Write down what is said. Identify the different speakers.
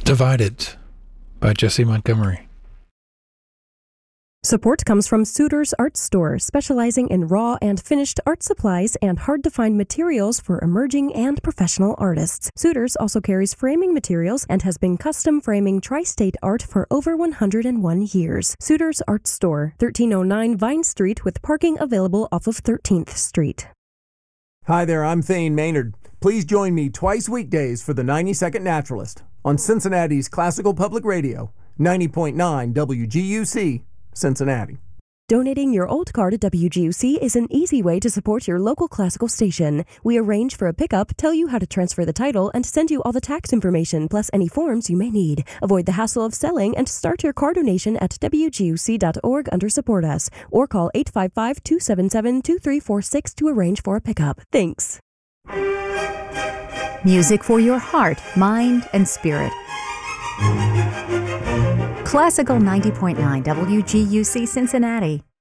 Speaker 1: Divided by Jesse Montgomery.
Speaker 2: Support comes from Suitors Art Store, specializing in raw and finished art supplies and hard-to-find materials for emerging and professional artists. Suitors also carries framing materials and has been custom framing tri-state art for over 101 years. Suitors Art Store, 1309 Vine Street, with parking available off of 13th Street.
Speaker 3: Hi there, I'm Thane Maynard. Please join me twice weekdays for the 90-Second Naturalist on Cincinnati's Classical Public Radio, 90.9 WGUC, Cincinnati.
Speaker 2: Donating your old car to WGUC is an easy way to support your local classical station. We arrange for a pickup, tell you how to transfer the title, and send you all the tax information, plus any forms you may need. Avoid the hassle of selling and start your car donation at WGUC.org under Support Us, or call 855-277-2346 to arrange for a pickup. Thanks.
Speaker 4: Music for your heart, mind, and spirit. Classical 90.9 WGUC Cincinnati.